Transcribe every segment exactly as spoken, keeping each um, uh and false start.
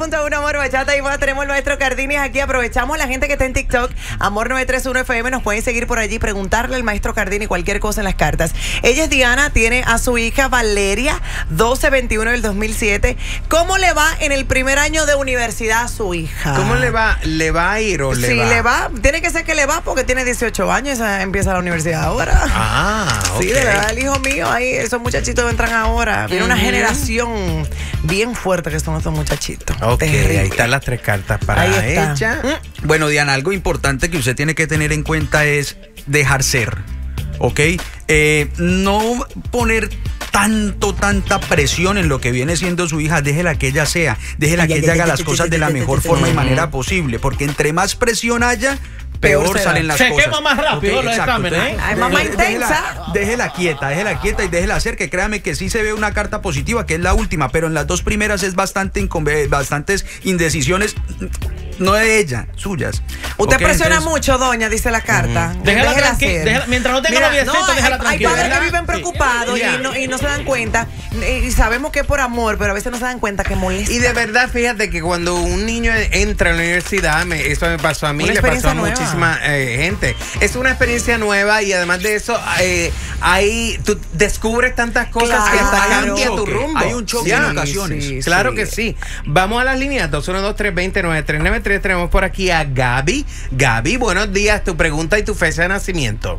punto uno Amor, Bachata y más. Tenemos el maestro Cardinis aquí. Aprovechamos la gente que está en TikTok, Amor nueve tres uno F M. Nos pueden seguir por allí, preguntarle al maestro Cardini cualquier cosa en las cartas. Ella es Diana, tiene a su hija Valeria, doce veintiuno del dos mil siete. ¿Cómo le va en el primer año de universidad a su hija? ¿Cómo le va? ¿Le va a ir o le sí, va? Sí, le va. Tiene que ser que le va porque tiene dieciocho años y empieza la universidad ahora. Ah, ok. Sí, de verdad, el hijo mío, ahí, esos muchachitos entran ahora. Viene uh-huh. una generación bien fuerte que son estos muchachitos. Ok, terrible. ahí están las tres cartas para ahí está. ella. Mm. Bueno, Diana, algo importante que usted tiene que tener en cuenta es dejar ser, ¿ok? Eh, no poner tanto, tanta presión en lo que viene siendo su hija. Déjela que ella sea, déjela ay, que ay, ella ay, haga ay, las ay, cosas ay, de la ay, mejor ay, forma ay, y manera posible, porque entre más presión haya, peor, peor salen las se cosas. Se quema más rápido okay, los exámenes, ¿eh? Ay, mamá intensa. Déjela, déjela quieta, déjela quieta y déjela hacer, que créame que sí se ve una carta positiva, que es la última, pero en las dos primeras es bastante incon- bastantes indecisiones, no de ella, suyas. Usted okay, presiona entonces, mucho, doña, dice la carta. Uh-huh. Déjela, déjela tranquila. Déjela, mientras no tenga noviecito, no, déjala hay, tranquila. Hay padres que viven preocupados sí. y, no, y no se dan cuenta. Y sabemos que es por amor, pero a veces no se dan cuenta que molesta. Y de verdad, fíjate que cuando un niño entra a la universidad, me, eso me pasó a mí, le pasó a nueva. muchísima eh, gente. Es una experiencia nueva y además de eso, eh, ahí tú descubres tantas cosas claro, que hasta cambia tu rumbo. Hay un choque ya, en ocasiones. Sí, claro sí. que sí. Vamos a las líneas dos uno dos tres dos cero nueve tres nueve tres. Tenemos por aquí a Gaby. Gaby, buenos días. Tu pregunta y tu fecha de nacimiento.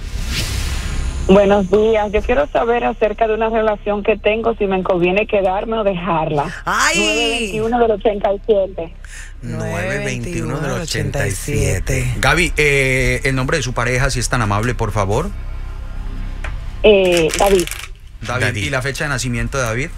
Buenos días. Yo quiero saber acerca de una relación que tengo, si me conviene quedarme o dejarla. ¡Ay! nueve veintiuno del ochenta y siete. nueve veintiuno del ochenta y siete. Gaby, eh, el nombre de su pareja, si es tan amable, por favor. Eh, David. David. David. ¿Y la fecha de nacimiento de David?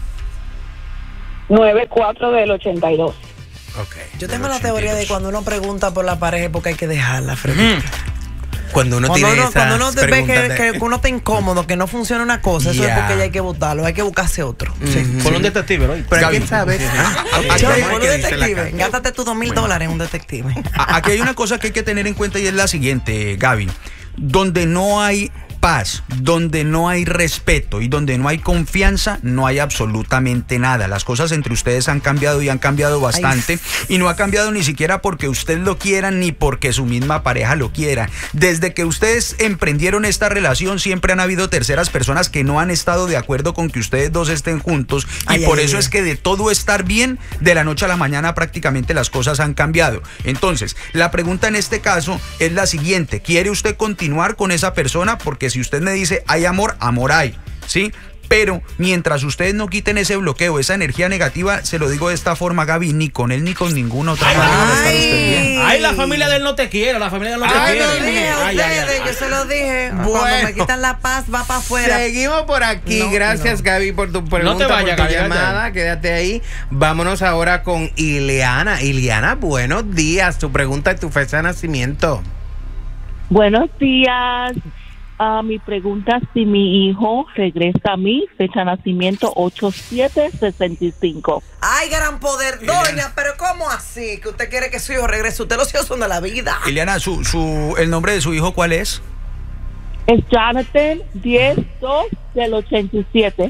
nueve cuatro del ochenta y dos. Okay, yo tengo la teoría de cuando uno pregunta por la pareja porque hay que dejarla, Freddy. Cuando uno cuando tiene uno, cuando uno ve que, de... que uno está incómodo, que no funciona una cosa, yeah. eso es porque ya hay que votarlo, hay que buscarse otro. Mm-hmm. Sí. Por un detective, ¿no? Pero hay que saber. Por un detective, gástate tus dos mil dólares en un detective. Aquí hay una cosa que hay que tener en cuenta y es la siguiente, Gaby. Donde no hay paz, donde no hay respeto y donde no hay confianza, no hay absolutamente nada. Las cosas entre ustedes han cambiado y han cambiado bastante. Ay. Y no ha cambiado ni siquiera porque usted lo quiera ni porque su misma pareja lo quiera. Desde que ustedes emprendieron esta relación siempre han habido terceras personas que no han estado de acuerdo con que ustedes dos estén juntos y ay, por ay, eso ay. es que de todo estar bien, de la noche a la mañana prácticamente las cosas han cambiado. Entonces, la pregunta en este caso es la siguiente: ¿quiere usted continuar con esa persona? Porque si usted me dice hay amor, amor hay, ¿sí? Pero mientras ustedes no quiten ese bloqueo, esa energía negativa, se lo digo de esta forma, Gaby, ni con él ni con ninguna otra ay, manera ay, estar usted bien. Ay, la familia de él no te quiere, la familia de él no ay, te quiere. No dije a ustedes, ay, ay, ay. Yo se lo dije. Bueno, cuando me quitan la paz, va para afuera. Seguimos por aquí. No, Gracias, no. Gaby, por tu pregunta, no te vayas, por tu Gaby, llamada. Gaby. Quédate ahí. Vámonos ahora con Ileana. Ileana, buenos días. Tu pregunta y tu fecha de nacimiento. Buenos días. Uh, mi pregunta es si mi hijo regresa a mí, fecha de nacimiento ocho siete sesenta y cinco. Ay, gran poder, doña, pero ¿cómo así? Que usted quiere que su hijo regrese. Usted los hijos son de la vida. Ileana, su, su, ¿el nombre de su hijo cuál es? Es Jonathan diez dos del ochenta y siete.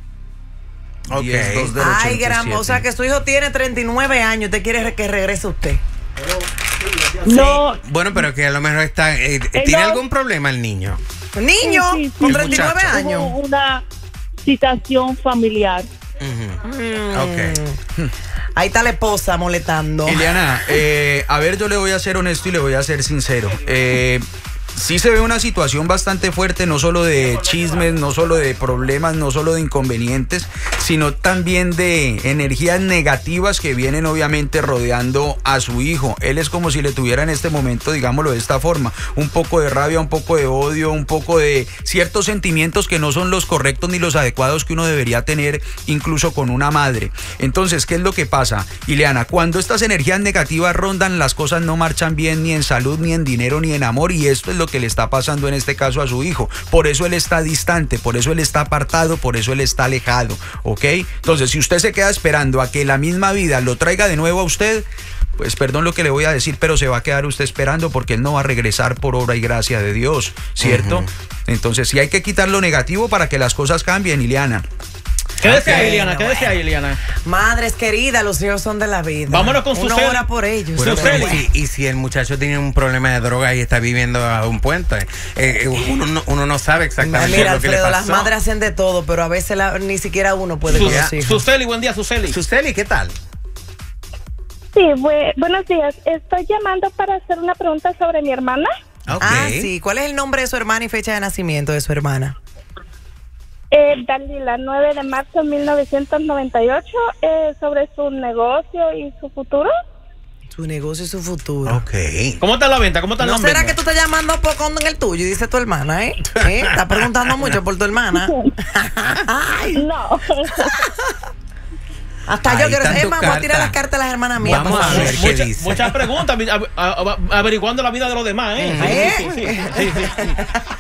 Ok. diez dos del ochenta y siete. Ay, gran, o sea que su hijo tiene treinta y nueve años. ¿Usted quiere que regrese usted? No. Sí. Bueno, pero que a lo mejor está eh, eh, ¿tiene no. algún problema el niño? ¿Niño? Sí, sí, sí. ¿Con treinta y nueve muchacho. años? Hubo una situación familiar. Uh-huh. Mm. Ok. Ahí está la esposa molestando. Ileana, eh, a ver, yo le voy a ser honesto y le voy a ser sincero. Eh... Sí se ve una situación bastante fuerte, no solo de chismes, no solo de problemas, no solo de inconvenientes, sino también de energías negativas que vienen obviamente rodeando a su hijo. Él es como si le tuviera en este momento, digámoslo de esta forma, un poco de rabia, un poco de odio, un poco de ciertos sentimientos que no son los correctos ni los adecuados que uno debería tener incluso con una madre. Entonces, ¿qué es lo que pasa, Ileana? Cuando estas energías negativas rondan, las cosas no marchan bien ni en salud, ni en dinero, ni en amor, y esto es lo que le está pasando en este caso a su hijo. Por eso él está distante, por eso él está apartado, por eso él está alejado, ¿ok? Entonces, si usted se queda esperando a que la misma vida lo traiga de nuevo a usted, pues perdón lo que le voy a decir, pero se va a quedar usted esperando porque él no va a regresar por obra y gracia de Dios, ¿cierto? Uh-huh. Entonces, sí hay que quitar lo negativo para que las cosas cambien, Ileana. ¿Qué desea okay. Iliana? ¿Qué desea Iliana? Madres queridas, los hijos son de la vida. Vámonos con Suseli. Una hora por ellos. Bueno, pero, y, y si el muchacho tiene un problema de droga y está viviendo a un puente, eh, uno, no, uno no sabe exactamente Mira, lo que Alfredo, le pasó. las madres hacen de todo, pero a veces la, ni siquiera uno puede Sus, con los hijos. Suseli, buen día, Suseli. Suseli, ¿qué tal? Sí, bu- buenos días. Estoy llamando para hacer una pregunta sobre mi hermana. Okay. Ah, sí. ¿Cuál es el nombre de su hermana y fecha de nacimiento de su hermana? Eh, Dalila, nueve de marzo de mil novecientos noventa y ocho, eh, sobre su negocio y su futuro. Su negocio y su futuro. Ok. ¿Cómo está la venta? ¿Cómo está ¿No la venta? será que tú estás llamando poco en el tuyo y dice tu hermana, eh? ¿Eh? Estás preguntando mucho por tu hermana. No. Hasta Ahí yo quiero están saber. Es tus más, voy a tirar cartas. las cartas a las hermanas mías. Vamos por a favor. ver qué Mucha- dice. Muchas preguntas, a- a- a- averiguando la vida de los demás, ¿eh? ¿Eh? Sí, sí, sí, sí, sí.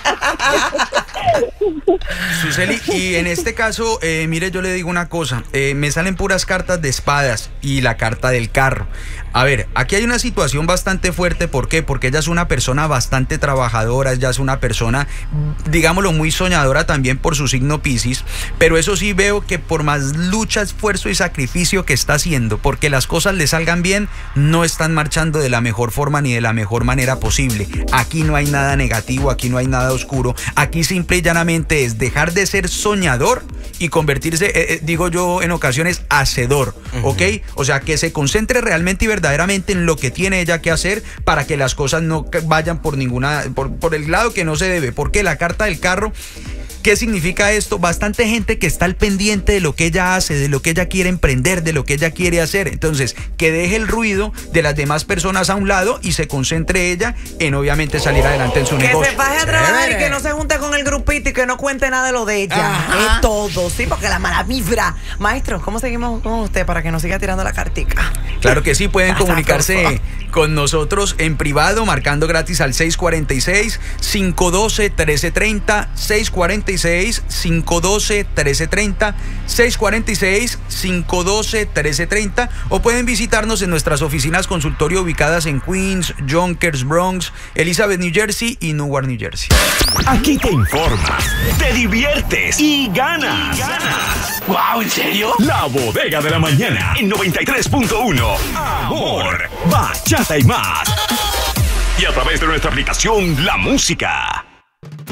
Suseli, y en este caso, eh, mire, yo le digo una cosa, eh, me salen puras cartas de espadas y la carta del carro. A ver, aquí hay una situación bastante fuerte, ¿por qué? Porque ella es una persona bastante trabajadora, ella es una persona, digámoslo, muy soñadora también por su signo Piscis, pero eso sí veo que por más lucha, esfuerzo y sacrificio que está haciendo, porque las cosas le salgan bien, no están marchando de la mejor forma ni de la mejor manera posible. Aquí no hay nada negativo, aquí no hay nada oscuro, aquí simple y llanamente es dejar de ser soñador y convertirse, eh, eh, digo yo en ocasiones, hacedor, uh-huh. ¿ok? O sea, que se concentre realmente y verdaderamente en lo que tiene ella que hacer para que las cosas no vayan por ninguna, por, por el lado que no se debe, porque la carta del carro... ¿Qué significa esto? Bastante gente que está al pendiente de lo que ella hace, de lo que ella quiere emprender, de lo que ella quiere hacer. Entonces, que deje el ruido de las demás personas a un lado y se concentre ella en obviamente salir adelante en su Que negocio. se baje a trabajar Chévere. y que no se junte con el grupito y que no cuente nada de lo de ella. Ajá. Es todo, sí, porque la mala vibra. Maestro, ¿cómo seguimos con usted para que nos siga tirando la cartica? Claro que sí, pueden Hasta comunicarse pronto. con nosotros en privado, marcando gratis al seis cuarenta y seis, cinco doce, trece treinta, seis cuarenta y seis, cinco doce, trece treinta, seis cuarenta y seis, cinco doce, trece treinta, o pueden visitarnos en nuestras oficinas consultorio ubicadas en Queens, Yonkers, Bronx, Elizabeth, New Jersey y Newark, New Jersey. Aquí te informas, te diviertes y ganas. ¡Wow! ¿En serio? La Bodega de la Mañana en noventa y tres punto uno. Amor, bachata y más. Y a través de nuestra aplicación La Música.